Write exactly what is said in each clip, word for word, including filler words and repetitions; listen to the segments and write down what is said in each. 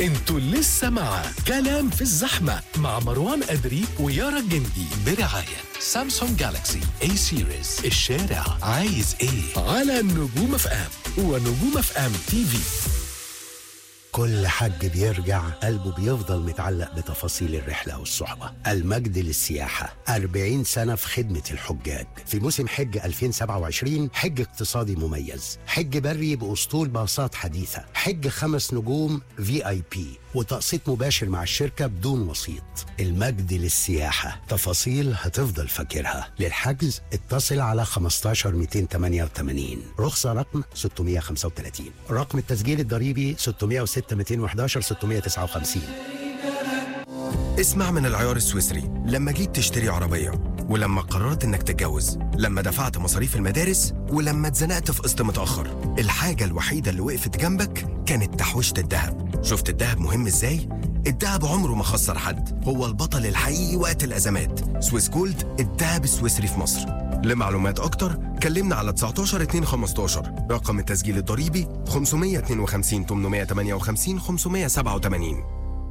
انتوا لسه مع كلام في الزحمة مع مروان أدري ويارا الجندي برعاية سامسونج جالاكسي اي سيريز. الشارع عايز ايه على نجوم اف ام ونجوم اف ام تي في. كل حج بيرجع قلبه بيفضل متعلق بتفاصيل الرحلة والصحبة. المجد للسياحة أربعين سنة في خدمة الحجاج. في موسم حج ألفين وسبعة وعشرين حج اقتصادي مميز، حج بري بأسطول باصات حديثة، حج خمس نجوم في اي بي وتقسيط مباشر مع الشركة بدون وسيط. المجد للسياحة، تفاصيل هتفضل فاكرها. للحجز اتصل على خمستاشر مئتين وثمانية وثمانين، رخصة رقم ستمائة وخمسة وثلاثين، رقم التسجيل الضريبي ستمائة وستة مئتين وأحد عشر ستمائة وتسعة وخمسين. اسمع من العيار السويسري. لما جيت تشتري عربية، ولما قررت انك تتجوز، لما دفعت مصاريف المدارس، ولما اتزنقت في قسط متأخر، الحاجة الوحيدة اللي وقفت جنبك كانت تحويشة الذهب. شفت الذهب مهم ازاي؟ الذهب عمره ما خسر حد، هو البطل الحقيقي وقت الأزمات. سويس جولد، الذهب السويسري في مصر. لمعلومات أكتر كلمنا على تسعتاشر اتنين خمستاشر، رقم التسجيل الضريبي خمسمائة واثنين وخمسين ثمانمائة وثمانية وخمسين خمسمائة وسبعة وثمانين.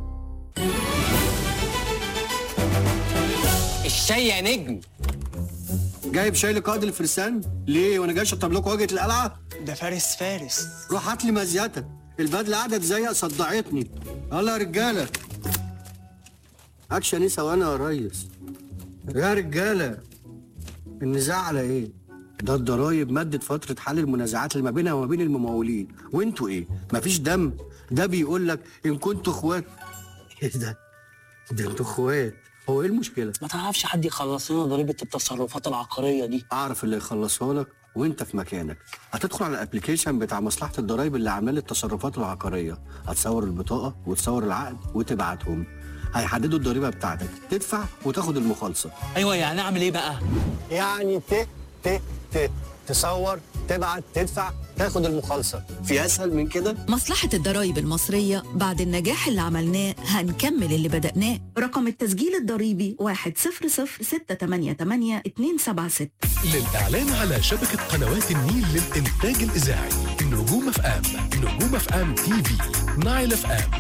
الشاي يا نجم. جايب شاي لقائد الفرسان ليه وانا جاي اشطب لكم واجهه القلعه؟ ده فارس فارس. روح هات لي مزيتك، البدله قاعده تزيق صدعتني. يلا يا رجاله، اكشن ايه ثواني يا ريس. يا رجاله، النزاع على ايه؟ ده الضرايب مدت فتره حل المنازعات اللي ما بينها وما بين الممولين، وانتوا ايه؟ مفيش دم؟ ده بيقول لك ان كنتوا اخوات. ايه ده؟ ده انتوا اخوات. هو ايه المشكله؟ ما تعرفش حد يخلص لنا ضريبه التصرفات العقاريه دي؟ اعرف اللي يخلصها لك وانت في مكانك. هتدخل على الابلكيشن بتاع مصلحه الضرايب اللي عامله التصرفات العقاريه، هتصور البطاقه وتصور العقد وتبعتهم، هيحددوا الضريبه بتاعتك، تدفع وتاخد المخالصه. ايوه، يعني اعمل ايه بقى؟ يعني ت ت ت تصور، تبعت، تدفع، تاخد المخالصه. في اسهل من كده؟ مصلحة الضرايب المصرية بعد النجاح اللي عملناه هنكمل اللي بدأناه. رقم التسجيل الضريبي واحد صفر صفر ستة ثمانية ثمانية اتنين سبعة ستة. للإعلان على شبكة قنوات النيل للإنتاج الإذاعي نجوم اف ام، نجوم اف ام تي في، نايل اف ام،